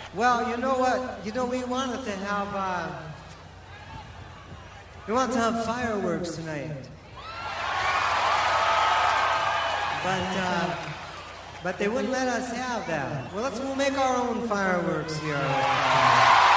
Well, you know what? You know, we wanted to have fireworks tonight. But they wouldn't let us have that. Well, we'll make our own fireworks here.